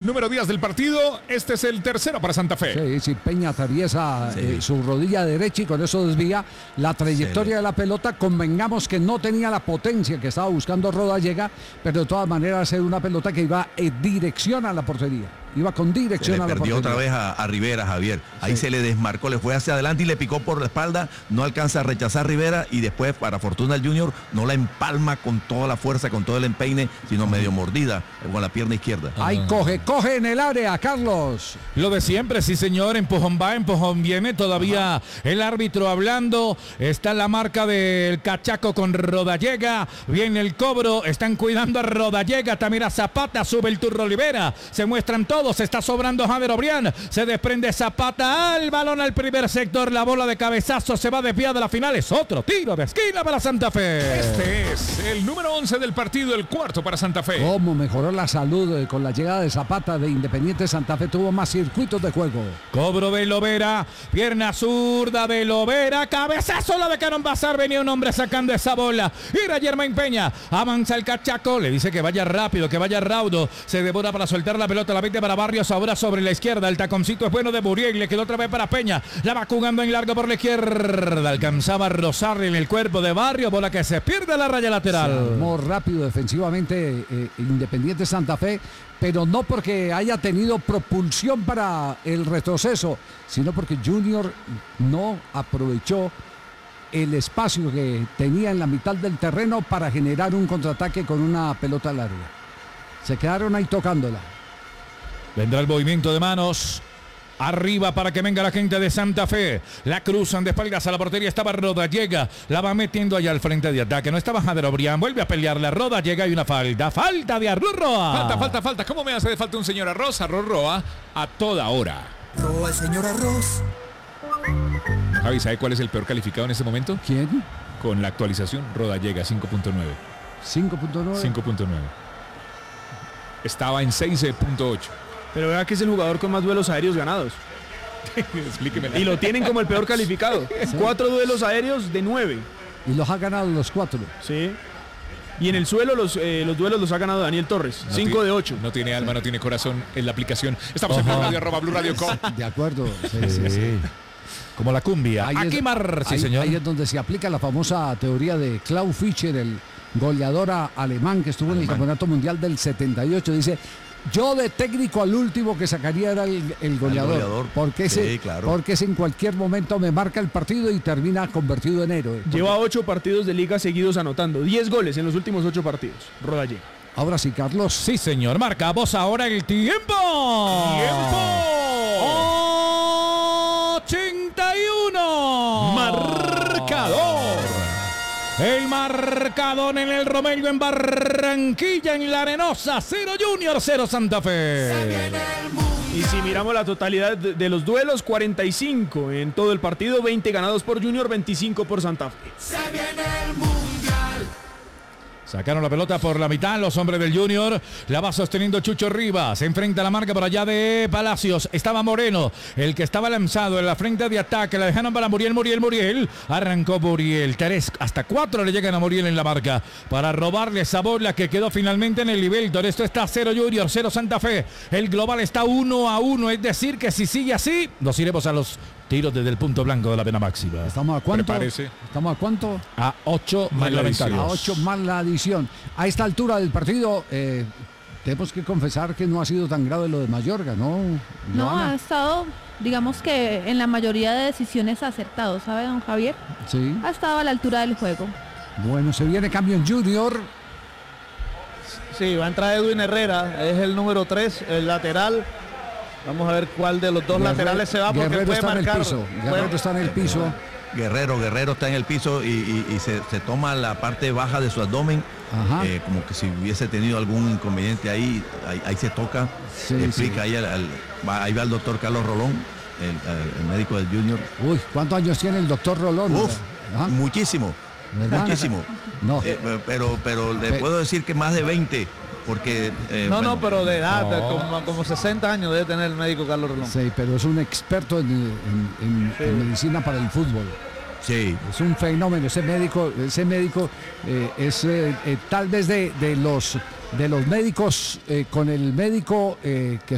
número 10 del partido. Este es el tercero para Santa Fe. Sí, Peña atraviesa su rodilla derecha y con eso desvía la trayectoria de la pelota. Convengamos que no tenía la potencia que estaba buscando Rodallega, pero de todas maneras era una pelota que iba en dirección a la portería. Iba con dirección a la portería. Perdió otra vez a Rivera, Javier. Ahí se le desmarcó, le fue hacia adelante y le picó por la espalda. No alcanza a rechazar Rivera y después, para fortuna del Junior, no la empalma con toda la fuerza, con todo el empeine, sino medio mordida con la pierna izquierda. Ahí coge en el área, Carlos. Lo de siempre, sí señor, empujón va, empujón viene, todavía el árbitro hablando, está la marca del cachaco con Rodallega, viene el cobro, están cuidando a Rodallega, también a Zapata, sube el Turro Olivera, se muestran todos, está sobrando Javier Obrián, se desprende Zapata al balón al primer sector, la bola de cabezazo se va desviada de la final, es otro tiro de esquina para Santa Fe. Este es el número 11 del partido, el cuarto para Santa Fe. Cómo mejoró la salud con la llegada de Zapata de Independiente Santa Fe, tuvo más circuitos de juego. Cobro de Lovera, pierna zurda de Lovera, cabezazo la de Caron Bazar, venía un hombre sacando esa bola, era Germain Peña, avanza el cachaco, le dice que vaya rápido, que vaya raudo, se devora para soltar la pelota, la 20 para Barrios, ahora sobre la izquierda, el taconcito es bueno de Muriel, le quedó otra vez para Peña, la va jugando en largo por la izquierda, alcanzaba a rozarle en el cuerpo de Barrios, bola que se pierde a la raya lateral. Se armó rápido defensivamente Independiente Santa Fe, pero no porque haya tenido propulsión para el retroceso, sino porque Junior no aprovechó el espacio que tenía en la mitad del terreno para generar un contraataque con una pelota larga. Se quedaron ahí tocándola. Vendrá el movimiento de manos. Arriba para que venga la gente de Santa Fe. La cruzan de espaldas a la portería. Estaba Rodallega. La va metiendo allá al frente de ataque. No estaba Javier Obrián. Vuelve a pelearla. Rodallega y una falta. Falta de Arroz Roa. Falta. ¿Cómo me hace de falta un señor Arroz? Arroz Roa a toda hora. Roa el señor Arroz. Javi, ¿sabe cuál es el peor calificado en este momento? ¿Quién? Con la actualización, Rodallega 5.9. 5.9. 5.9. Estaba en 6.8. Pero vea que es el jugador con más duelos aéreos ganados. Explíqueme. Y lo tienen como el peor calificado. 4 duelos aéreos de 9. Y los ha ganado los 4. Sí. Y en el suelo los duelos los ha ganado Daniel Torres. 5 de 8. No tiene alma, no tiene corazón en la aplicación. Estamos en Blue Radio.com. De acuerdo. Sí. Como la cumbia. Señor. Ahí es donde se aplica la famosa teoría de Klaus Fischer, el goleador alemán que estuvo en el Campeonato Mundial del 78. Dice: yo de técnico al último que sacaría era el goleador. Porque ese en cualquier momento me marca el partido y termina convertido en héroe. Lleva 8 partidos de liga seguidos anotando 10 goles en los últimos 8 partidos. Rodallega. Ahora sí, Carlos. Sí, señor. Marcamos ahora el tiempo. 81. Marcador. El marcador en el Romelio, en Barranquilla, en La Arenosa. 0 Junior, 0 Santa Fe. Y si miramos la totalidad de los duelos, 45 en todo el partido, 20 ganados por Junior, 25 por Santa Fe. Se viene el mundial. Sacaron la pelota por la mitad los hombres del Junior. La va sosteniendo Chucho Rivas. Se enfrenta a la marca por allá de Palacios. Estaba Moreno, el que estaba lanzado en la frente de ataque. La dejaron para Muriel. Arrancó Muriel. 3 hasta 4 le llegan a Muriel en la marca para robarle esa bola que quedó finalmente en el nivel. Esto está 0 Junior, 0 Santa Fe. El global está 1-1. Es decir, que si sigue así, nos iremos a los tiros desde el punto blanco de la pena máxima. ¿Estamos a cuánto? Prepárese. ¿Estamos a cuánto? A 8 reglamentarios. A 8 más la adición. A esta altura del partido, tenemos que confesar que no ha sido tan grave lo de Mayorga, ¿no? No, ha estado, digamos que en la mayoría de decisiones acertado, ¿sabe, don Javier? Sí. Ha estado a la altura del juego. Bueno, se viene cambio en Junior. Sí, va a entrar Edwin Herrera, es el número 3, el lateral. Vamos a ver cuál de los dos laterales se va, porque Guerrero puede está marcar. En el piso. Guerrero está en el piso. Guerrero está en el piso y se toma la parte baja de su abdomen, como que si hubiese tenido algún inconveniente ahí se toca. Explica. Ahí ahí va el doctor Carlos Rolón, el médico del Junior. Uy, ¿cuántos años tiene el doctor Rolón? Muchísimo. No. Pero le puedo decir que más de 20. Porque pero de edad, como 60 años debe tener el médico Carlos Rolón. Sí, pero es un experto en medicina para el fútbol. Sí. Es un fenómeno ese médico es tal vez de los médicos con el médico que